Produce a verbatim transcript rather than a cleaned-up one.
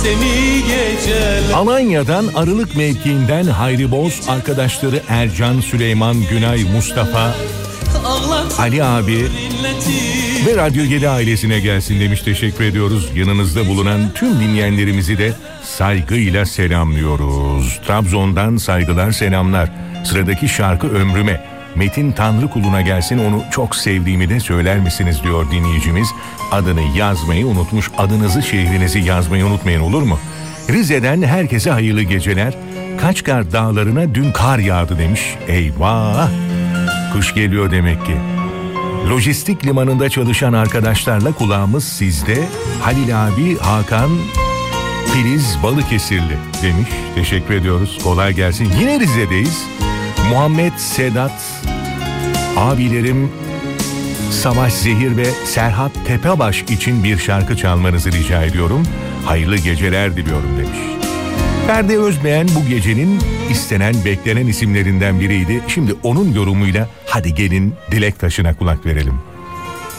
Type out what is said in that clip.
Alanya'dan Arılık mevkiinden Hayri Boz, arkadaşları Ercan, Süleyman, Günay, Mustafa, Ali abi ve Radyo yedi ailesine gelsin demiş. Teşekkür ediyoruz. Yanınızda bulunan tüm dinleyenlerimizi de saygıyla selamlıyoruz. Trabzon'dan saygılar, selamlar. Sıradaki şarkı Ömrüme. Metin Tanrıkulu'na gelsin, onu çok sevdiğimi de söyler misiniz diyor dinleyicimiz. Adını yazmayı unutmuş. Adınızı, şehrinizi yazmayı unutmayın, olur mu? Rize'den herkese hayırlı geceler. Kaçkar Dağları'na dün kar yağdı demiş. Eyvah! Kış geliyor demek ki. Lojistik limanında çalışan arkadaşlarla kulağımız sizde. Halil abi, Hakan, Filiz Balıkesirli demiş. Teşekkür ediyoruz. Kolay gelsin. Yine Rize'deyiz. Muhammed, Sedat, abilerim Savaş Zehir ve Serhat Tepebaş için bir şarkı çalmanızı rica ediyorum. Hayırlı geceler diliyorum demiş. Ferdi Özbeğen bu gecenin istenen, beklenen isimlerinden biriydi. Şimdi onun yorumuyla hadi gelin dilek taşına kulak verelim.